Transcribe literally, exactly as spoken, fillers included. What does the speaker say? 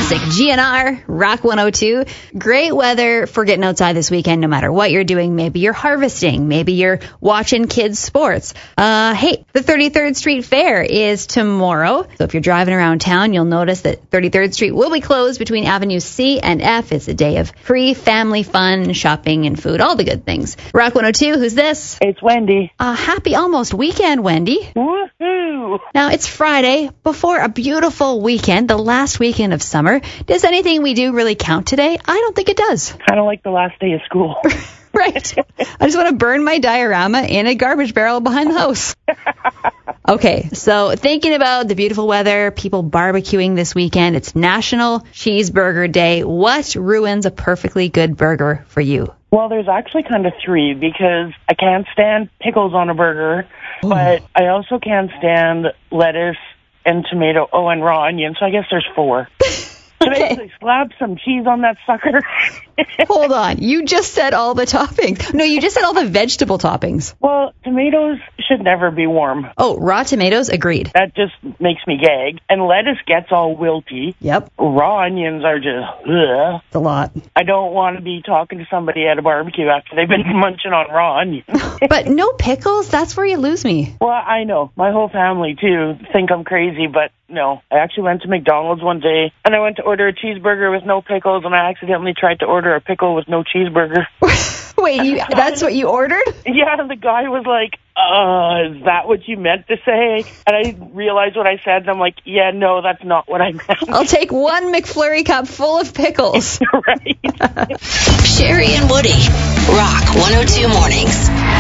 classic. G N R, Rock one oh two. Great weather for getting outside this weekend, no matter what you're doing. Maybe you're harvesting. Maybe you're watching kids' sports. Uh, hey, the thirty-third Street Fair is tomorrow. So if you're driving around town, you'll notice that thirty-third Street will be closed between Avenues C and F. It's a day of free family fun, shopping, and food, all the good things. Rock one oh two, who's this? It's Wendy. Uh, happy almost weekend, Wendy. Woohoo! Now, it's Friday before a beautiful weekend, the last weekend of summer. Does anything we do really count today? I don't think it does. Kind of like the last day of school. Right. I just want to burn my diorama in a garbage barrel behind the house. Okay, so thinking about the beautiful weather, people barbecuing this weekend, it's National Cheeseburger Day. What ruins a perfectly good burger for you? Well, there's actually kind of three, because I can't stand pickles on a burger, Ooh. but I also can't stand lettuce and tomato, oh, and raw onion, so I guess there's four. So Okay. basically, slap some cheese on that sucker. Hold on. You just said all the toppings. No, you just said all the vegetable toppings. Well, tomatoes should never be warm. Oh, raw tomatoes? Agreed. That just makes me gag. And lettuce gets all wilty. Yep. Raw onions are just, ugh. It's a lot. I don't want to be talking to somebody at a barbecue after they've been munching on raw onions. But no pickles? That's where you lose me. Well, I know. My whole family, too, think I'm crazy, but no. I actually went to McDonald's one day, and I went to order a cheeseburger with no pickles, and I accidentally tried to order a pickle with no cheeseburger. Wait, you, that's what you ordered? Yeah, the guy was like, uh, is that what you meant to say? And I realized what I said, and I'm like, yeah, no, that's not what I meant. I'll take one McFlurry cup full of pickles. Right. Sherry and Woody, Rock one oh two Mornings.